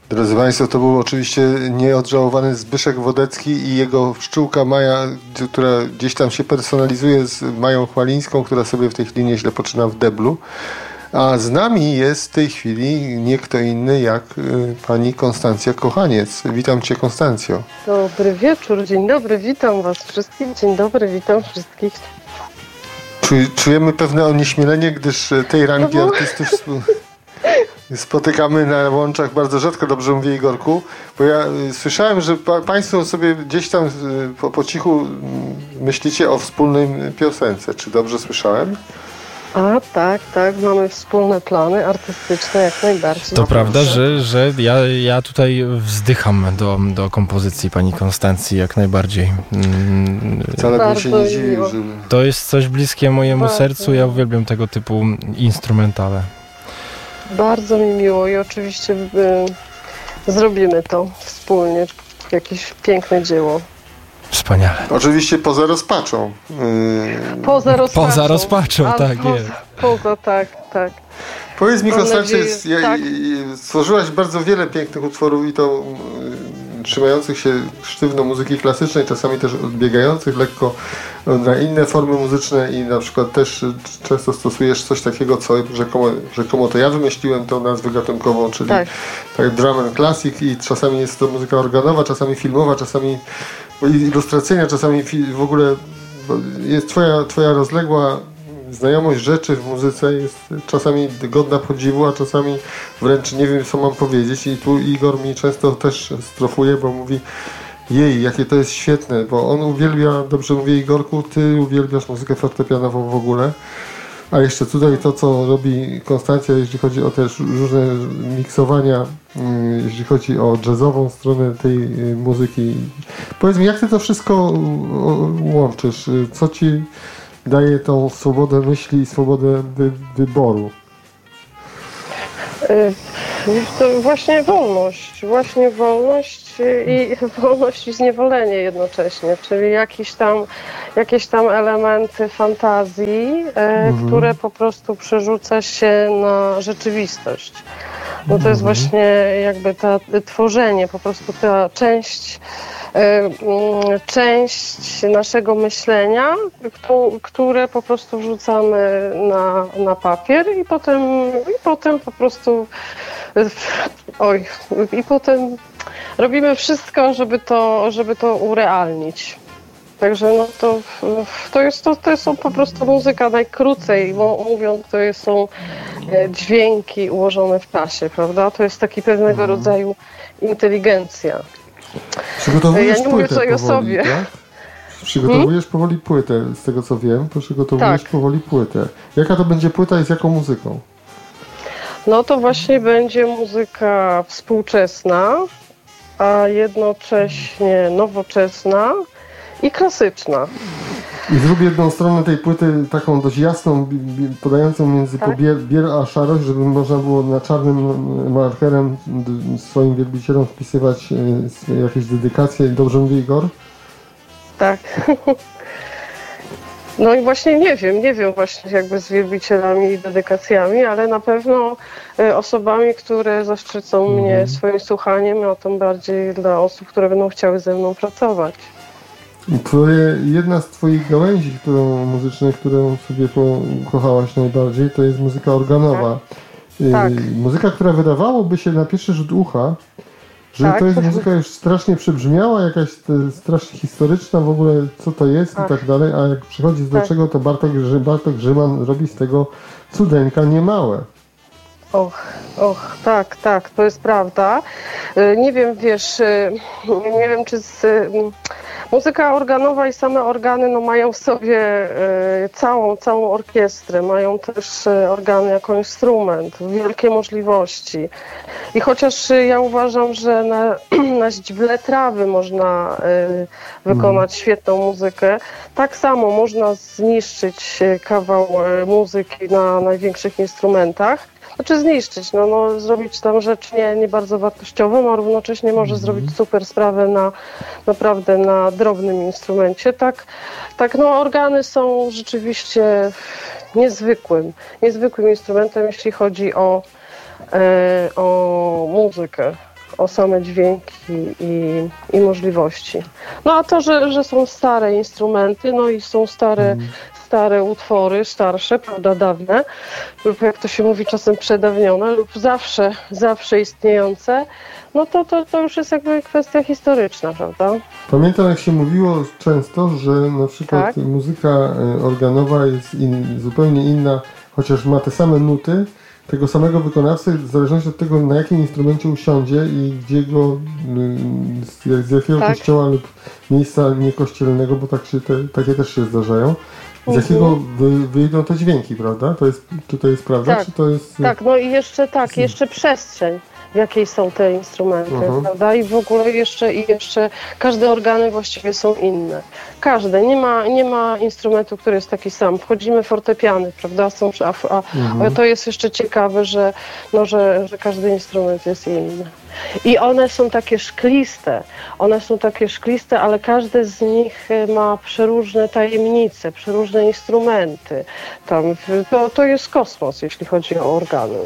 Drodzy Państwo, to był oczywiście nieodżałowany Zbyszek Wodecki i jego pszczółka Maja, która gdzieś tam się personalizuje z Mają Chwalińską, która sobie w tej chwili nieźle poczyna w deblu. A z nami jest w tej chwili nie kto inny jak pani Konstancja Kochaniec. Witam Cię, Konstancjo. Dobry wieczór, dzień dobry, witam Was wszystkich. Dzień dobry, witam wszystkich. Czujemy pewne onieśmielenie, gdyż tej rangi artystów spotykamy na łączach bardzo rzadko, dobrze mówię, Igorku, bo ja słyszałem, że Państwo sobie gdzieś tam po cichu myślicie o wspólnej piosence. Czy dobrze słyszałem? A tak, mamy wspólne plany artystyczne jak najbardziej. To prawda, że ja tutaj wzdycham do kompozycji pani Konstancji jak najbardziej. Wcale bym się nie dziwił, że... To jest coś bliskie mojemu sercu, ja uwielbiam tego typu instrumentale. Bardzo mi miło i oczywiście zrobimy to wspólnie, jakieś piękne dzieło. Wspaniale. Oczywiście poza rozpaczą. Poza rozpaczą, tak jest. Tak. Powiedz mi, Konstancja, stworzyłaś bardzo wiele pięknych utworów i to trzymających się sztywno muzyki klasycznej, czasami też odbiegających lekko na inne formy muzyczne i na przykład też często stosujesz coś takiego, co rzekomo to ja wymyśliłem, tą nazwę gatunkową, czyli tak drum and classic, i czasami jest to muzyka organowa, czasami filmowa, czasami ilustracyjna, czasami w ogóle jest twoja rozległa znajomość rzeczy w muzyce jest czasami godna podziwu, a czasami wręcz nie wiem, co mam powiedzieć, i tu Igor mi często też strofuje, bo mówi: jej, jakie to jest świetne, bo on uwielbia, dobrze mówię, Igorku, ty uwielbiasz muzykę fortepianową w ogóle, a jeszcze tutaj to, co robi Konstancja, jeśli chodzi o też różne miksowania, jeśli chodzi o jazzową stronę tej muzyki. Powiedz mi, jak ty to wszystko łączysz? Co ci daje tą swobodę myśli i swobodę wyboru? To właśnie wolność i zniewolenie jednocześnie, czyli jakieś tam elementy fantazji, które po prostu przerzuca się na rzeczywistość. No to jest właśnie jakby tworzenie, po prostu ta część naszego myślenia, które po prostu wrzucamy na papier i potem po prostu i potem robimy wszystko, żeby to urealnić. Także no to są po prostu muzyka, najkrócej mówiąc, to są dźwięki ułożone w czasie, prawda? To jest taki pewnego rodzaju inteligencja. Przygotowujesz płytę powoli, o sobie. Tak? Przygotowujesz powoli płytę, z tego co wiem, przygotowujesz powoli płytę. Jaka to będzie płyta i z jaką muzyką? No to właśnie będzie muzyka współczesna, a jednocześnie nowoczesna i klasyczna. I zrób jedną stronę tej płyty taką dość jasną, podającą między biel a szarość, żeby można było na czarnym markerem swoim wielbicielom wpisywać jakieś dedykacje. Dobrze mówię, Igor? Tak. No i właśnie nie wiem właśnie jakby z wielbicielami i dedykacjami, ale na pewno osobami, które zaszczycą mnie swoim słuchaniem, a tym bardziej dla osób, które będą chciały ze mną pracować. Jedna z twoich gałęzi muzycznych, którą sobie pokochałaś najbardziej, to jest muzyka organowa. Tak. Muzyka, która wydawałoby się na pierwszy rzut ucha, że to jest muzyka już strasznie przebrzmiała, jakaś strasznie historyczna, w ogóle co to jest i tak dalej, a jak przychodzi do czego, to Bartek Grzyman robi z tego cudeńka niemałe. Tak, to jest prawda. Nie wiem, czy muzyka organowa i same organy mają w sobie całą orkiestrę, mają też organy jako instrument, wielkie możliwości. I chociaż ja uważam, że na źdźble trawy można wykonać świetną muzykę, tak samo można zniszczyć kawał muzyki na największych instrumentach. Znaczy zniszczyć, zrobić tam rzecz nie bardzo wartościową, a równocześnie może zrobić super sprawę naprawdę na drobnym instrumencie. Tak, organy są rzeczywiście niezwykłym instrumentem, jeśli chodzi o muzykę. o same dźwięki i możliwości. No a to, że są stare instrumenty, no i są stare utwory, starsze, prawda, dawne, lub jak to się mówi czasem przedawnione, lub zawsze istniejące, no to już jest jakby kwestia historyczna, prawda? Pamiętam, jak się mówiło często, że na przykład muzyka organowa jest zupełnie inna, chociaż ma te same nuty, tego samego wykonawcy, w zależności od tego, na jakim instrumencie usiądzie i gdzie go, z jakiego kościoła lub miejsca niekościelnego, bo takie też się zdarzają, z jakiego wyjdą te dźwięki, prawda? Czy to jest prawda, czy to jest... Tak, no i jeszcze przestrzeń, w jakiej są te instrumenty, prawda? I w ogóle jeszcze każde organy właściwie są inne. Każde. Nie ma instrumentu, który jest taki sam. Wchodzimy fortepiany, prawda? To jest jeszcze ciekawe, że każdy instrument jest inny. I one są takie szkliste, ale każdy z nich ma przeróżne tajemnice, przeróżne instrumenty. To jest kosmos, jeśli chodzi o organy.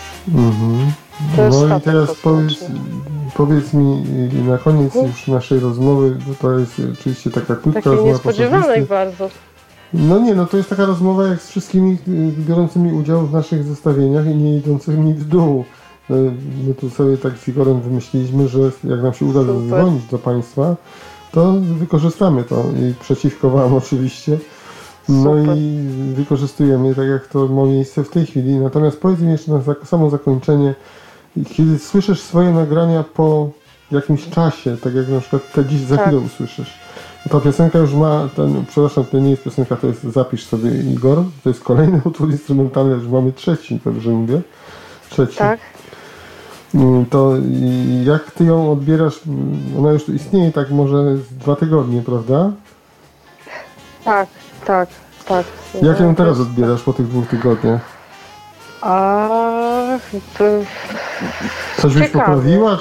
No i teraz powiedz mi na koniec już naszej rozmowy, bo to jest oczywiście taka krótka rozmowa. Takiej niespodziewanej bardzo. No to jest taka rozmowa jak z wszystkimi biorącymi udział w naszych zestawieniach i nie idącymi w dół. My tu sobie tak z Igorem wymyśliliśmy, że jak nam się uda zadzwonić do Państwa, to wykorzystamy to i przeciwko Wam oczywiście. No i wykorzystujemy tak, jak to ma miejsce w tej chwili. Natomiast powiedz mi jeszcze na samo zakończenie, kiedy słyszysz swoje nagrania po jakimś czasie, tak jak na przykład te dziś za chwilę usłyszysz, ta piosenka już ma, przepraszam, to nie jest piosenka, to jest zapisz sobie, Igor, to jest kolejny utwór instrumentalny, już mamy trzeci, dobrze mówię? Trzeci. Tak. To jak ty ją odbierasz, ona już tu istnieje tak może z 2 tygodnie, prawda? Tak. Jak ją teraz odbierasz po tych 2 tygodniach? Coś byś poprawiła?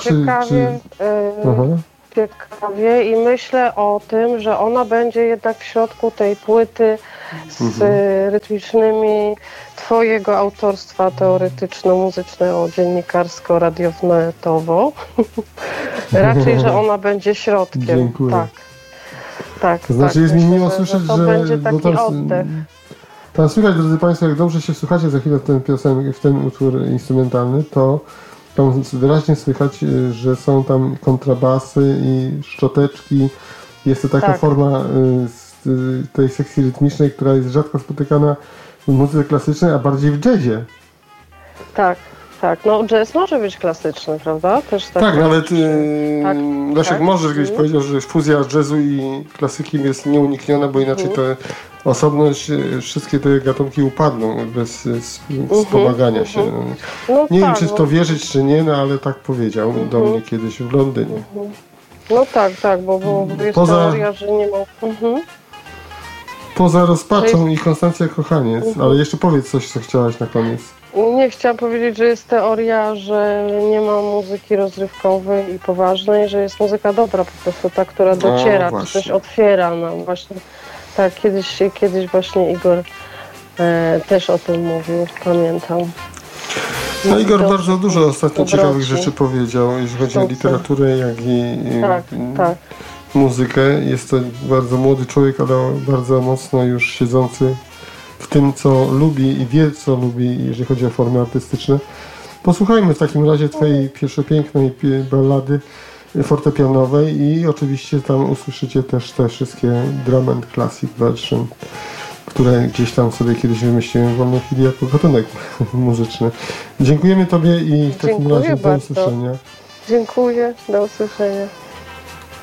Ciekawie i myślę o tym, że ona będzie jednak w środku tej płyty z rytmicznymi twojego autorstwa teoretyczno-muzycznego, dziennikarsko-radiownetowo. Raczej, że ona będzie środkiem. Dziękuję. Tak. To znaczy jest mi miło słyszeć, że to będzie taki oddech. Tam słychać, drodzy Państwo, jak dobrze się słuchacie za chwilę w ten utwór instrumentalny, to tam wyraźnie słychać, że są tam kontrabasy i szczoteczki. Jest to taka forma tej sekcji rytmicznej, która jest rzadko spotykana w muzyce klasycznej, a bardziej w jazzie. Tak. No jazz może być klasyczny, prawda? Też tak, nawet Leszek Możesz kiedyś powiedział, że fuzja jazzu i klasyki jest nieunikniona, bo inaczej te osobność, wszystkie te gatunki upadną bez wspomagania się. Nie wiem, czy w to wierzyć, czy nie, no ale tak powiedział do mnie kiedyś w Londynie. No tak, bo jest teoria, że nie ma... Poza rozpaczą i Konstancja Kochaniec, ale jeszcze powiedz coś, co chciałaś na koniec. Nie, chciałam powiedzieć, że jest teoria, że nie ma muzyki rozrywkowej i poważnej, że jest muzyka dobra, po prostu ta, która dociera, czy coś otwiera nam właśnie. Tak, kiedyś właśnie Igor też o tym mówił, pamiętam. No Igor bardzo dużo ostatnio ciekawych rzeczy powiedział, jeśli chodzi o literaturę, jak i muzykę. Jest to bardzo młody człowiek, ale bardzo mocno już siedzący w tym, co lubi i wie, co lubi, jeżeli chodzi o formy artystyczne. Posłuchajmy w takim razie twojej przepięknej ballady fortepianowej i oczywiście tam usłyszycie też te wszystkie drum and classic version, które gdzieś tam sobie kiedyś wymyśliłem w wolnej chwili jako gatunek muzyczny. Dziękujemy Tobie i w takim razie do usłyszenia. Dziękuję, do usłyszenia.